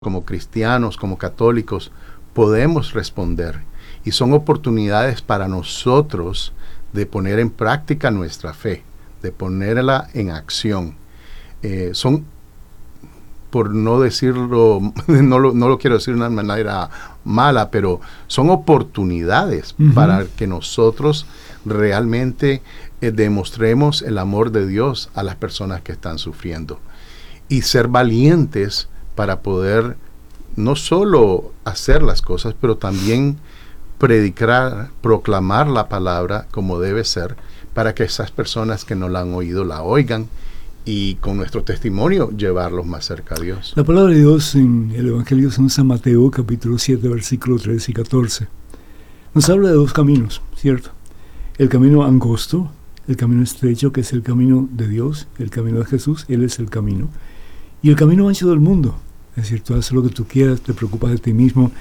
como cristianos, como católicos, podemos responder. Y son oportunidades para nosotros de poner en práctica nuestra fe, de ponerla en acción. Son, por no decirlo, no lo quiero decir de una manera mala, pero son oportunidades para que nosotros realmente demostremos el amor de Dios a las personas que están sufriendo. Y ser valientes para poder no solo hacer las cosas, pero también predicar, proclamar la palabra como debe ser, para que esas personas que no la han oído la oigan y con nuestro testimonio llevarlos más cerca a Dios. La palabra de Dios en el Evangelio de San Mateo, capítulo 7, versículos 13 y 14, nos habla de dos caminos, ¿cierto? El camino angosto, el camino estrecho, que es el camino de Dios, el camino de Jesús, Él es el camino, y el camino ancho del mundo. Es decir, tú haces lo que tú quieras, te preocupas de ti mismo,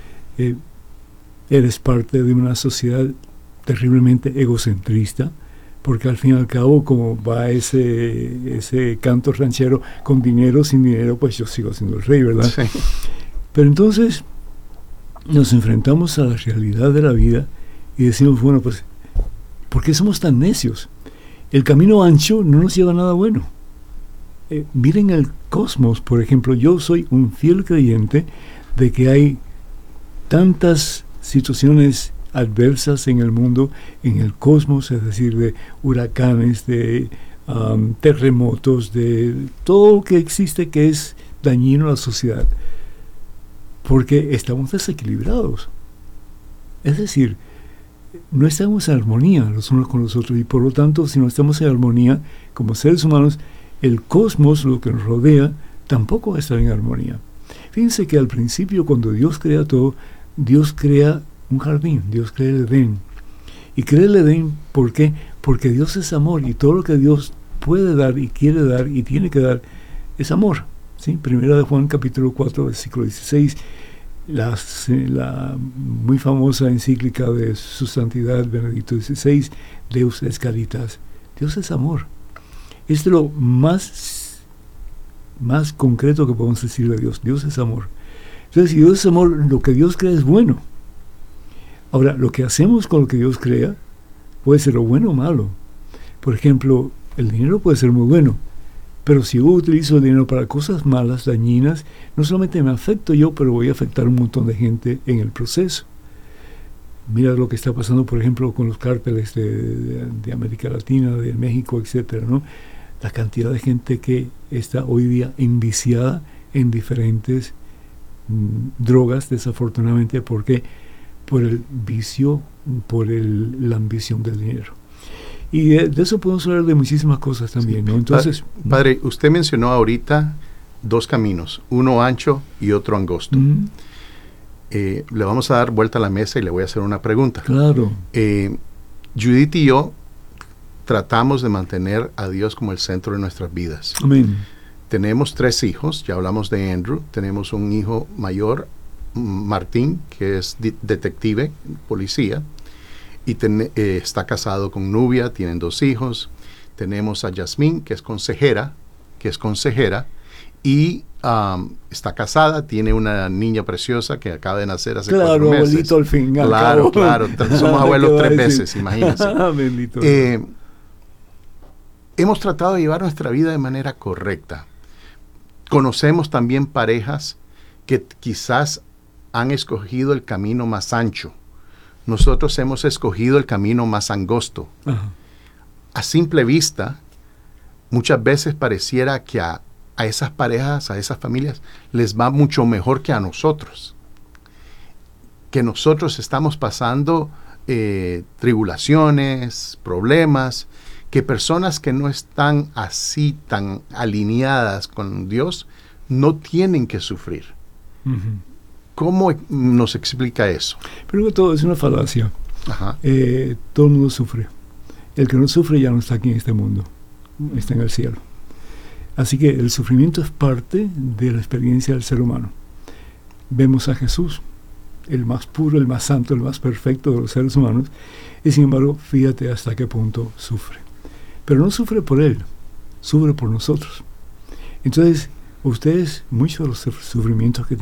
eres parte de una sociedad terriblemente egocentrista, porque al fin y al cabo, como va ese canto ranchero, con dinero, sin dinero, pues yo sigo siendo el rey, ¿verdad? Sí. Pero entonces nos enfrentamos a la realidad de la vida y decimos, bueno, pues, ¿por qué somos tan necios? El camino ancho no nos lleva a nada bueno. Miren el cosmos, por ejemplo. Yo soy un fiel creyente de que hay tantas situaciones adversas en el mundo, en el cosmos, es decir, de huracanes, de terremotos, de todo lo que existe que es dañino a la sociedad, porque estamos desequilibrados. Es decir, no estamos en armonía los unos con los otros, y por lo tanto, si no estamos en armonía como seres humanos, el cosmos, lo que nos rodea, tampoco va a estar en armonía. Fíjense que al principio, cuando Dios crea todo, Dios crea un jardín, Dios crea el Edén. Y crea el Edén, ¿por qué? Porque Dios es amor, y todo lo que Dios puede dar y quiere dar y tiene que dar es amor. ¿Sí? Primera de Juan, capítulo 4, versículo 16, la muy famosa encíclica de Su Santidad Benedicto XVI, Deus es Caritas. Dios es amor. Es de lo más concreto que podemos decir de Dios. Dios es amor. Entonces, si Dios es amor, lo que Dios crea es bueno. Ahora, lo que hacemos con lo que Dios crea puede ser lo bueno o malo. Por ejemplo, el dinero puede ser muy bueno, pero si yo utilizo el dinero para cosas malas, dañinas, no solamente me afecto yo, pero voy a afectar a un montón de gente en el proceso. Mira lo que está pasando, por ejemplo, con los cárteles de América Latina, de México, etcétera, ¿no? La cantidad de gente que está hoy día enviciada en diferentes drogas, desafortunadamente, porque por el vicio, por la ambición del dinero. Y de eso podemos hablar de muchísimas cosas también, ¿no? Entonces, Padre, usted mencionó ahorita dos caminos, uno ancho y otro angosto. Le vamos a dar vuelta a la mesa y le voy a hacer una pregunta. Claro. Judith y yo tratamos de mantener a Dios como el centro de nuestras vidas. Amén. Tenemos 3 hijos, ya hablamos de Andrew, tenemos un hijo mayor, Martín, que es detective, policía, y está casado con Nubia, tienen 2 hijos. Tenemos a Yasmín, que es consejera, y está casada, tiene una niña preciosa que acaba de nacer hace 4 meses. Claro, abuelito al fin. Claro, somos abuelos 3 veces, imagínense. Bendito. Hemos tratado de llevar nuestra vida de manera correcta. Conocemos también parejas que quizás han escogido el camino más ancho. Nosotros hemos escogido el camino más angosto. Ajá. A simple vista, muchas veces pareciera que a esas parejas, a esas familias, les va mucho mejor que a nosotros. Que nosotros estamos pasando tribulaciones, problemas, que personas que no están así tan alineadas con Dios no tienen que sufrir. Uh-huh. ¿Cómo nos explica eso? Primero que todo, es una falacia. Ajá. Todo el mundo sufre. El que no sufre ya no está aquí en este mundo, está en el cielo. Así que el sufrimiento es parte de la experiencia del ser humano. Vemos a Jesús, el más puro, el más santo, el más perfecto de los seres humanos, y sin embargo, fíjate hasta qué punto sufre. Pero no sufre por Él, sufre por nosotros. Entonces, ustedes, muchos de los sufrimientos que